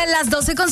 las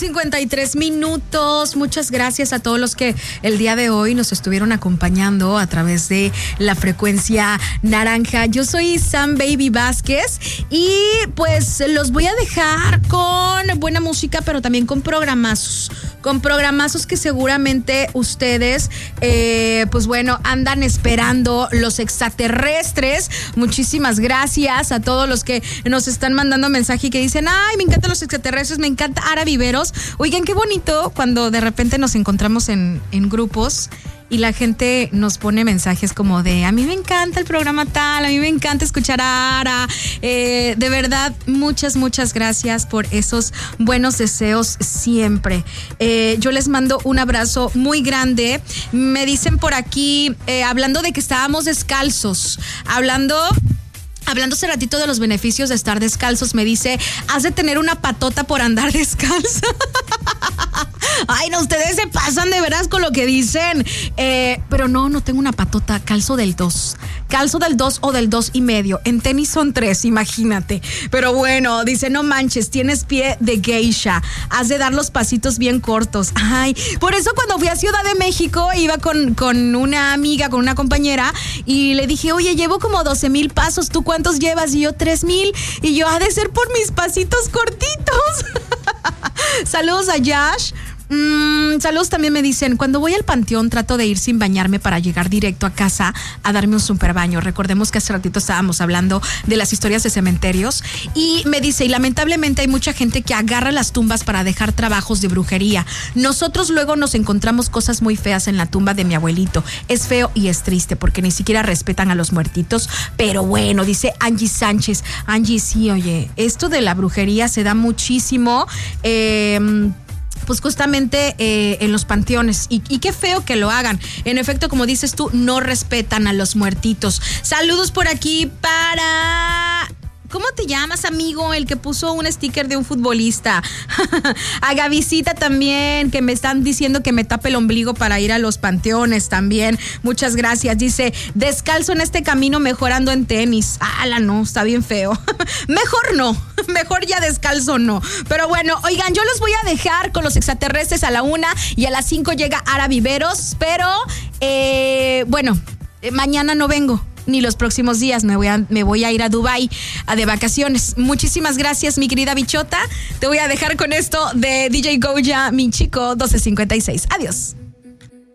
12:53. Muchas gracias a todos los que el día de hoy nos estuvieron acompañando a través de la frecuencia naranja. Yo soy Sam Baby Vázquez y pues los voy a dejar con buena música, pero también con programazos que seguramente ustedes pues bueno, andan esperando, los extraterrestres. Muchísimas gracias a todos los que nos están mandando mensaje y que dicen, ay, me encantan los extraterrestres, me encanta Ara Viveros. Oigan, qué bonito cuando de repente nos encontramos en grupos y la gente nos pone mensajes como de, a mí me encanta el programa tal, a mí me encanta escuchar a Ara. De verdad, muchas gracias por esos buenos deseos siempre. Yo les mando un abrazo muy grande. Me dicen por aquí, hablando de que estábamos descalzos, hablando hace ratito de los beneficios de estar descalzos, me dice, has de tener una patota por andar descalza. Ay, no, ustedes se pasan de veras con lo que dicen. Pero no tengo una patota, calzo del 2 o del 2.5. En tenis son 3, imagínate. Pero bueno, dice, no manches, tienes pie de geisha, has de dar los pasitos bien cortos. Ay, por eso cuando fui a Ciudad de México iba con una amiga, con una compañera, y le dije, oye, llevo como 12,000 pasos, ¿tú cuántos llevas? Y yo 3,000, y yo, ha de ser por mis pasitos cortitos. Saludos a Yash. Saludos también me dicen, cuando voy al panteón trato de ir sin bañarme para llegar directo a casa a darme un super baño. Recordemos que hace ratito estábamos hablando de las historias de cementerios y me dice, y lamentablemente hay mucha gente que agarra las tumbas para dejar trabajos de brujería. Nosotros luego nos encontramos cosas muy feas en la tumba de mi abuelito. Es feo y es triste porque ni siquiera respetan a los muertitos, pero bueno, dice Angie Sánchez. Angie, sí, oye, esto de la brujería se da muchísimo, pues justamente en los panteones y qué feo que lo hagan. En efecto, como dices tú, no respetan a los muertitos. Saludos por aquí para... ¿Cómo te llamas, amigo? El que puso un sticker de un futbolista. A Gavisita también, que me están diciendo que me tape el ombligo para ir a los panteones también. Muchas gracias. Dice, descalzo en este camino, mejorando en tenis. No, está bien feo. Mejor no. Mejor ya descalzo no. Pero bueno, oigan, yo los voy a dejar con los extraterrestres a la 1 y a las 5 llega Ara Viveros. Pero, bueno, mañana no vengo. Ni los próximos días, me voy a ir a Dubái de vacaciones. Muchísimas gracias, mi querida bichota. Te voy a dejar con esto de DJ Goya, mi chico 1256. Adiós.